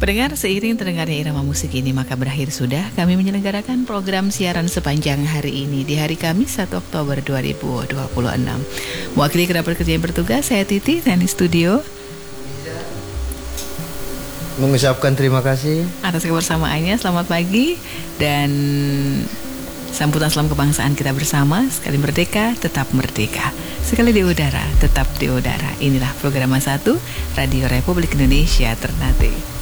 Pendengar, seiring terdengarnya irama musik ini, maka berakhir sudah kami menyelenggarakan program siaran sepanjang hari ini di hari Kamis 1 Oktober 2026. Mewakili kerabat kerja yang bertugas, saya Titi, teknik studio, mengucapkan terima kasih atas kebersamaannya. Selamat pagi dan sambutan salam kebangsaan kita bersama. Sekali merdeka, tetap merdeka. Sekali di udara, tetap di udara. Inilah program 1 Radio Republik Indonesia Ternate.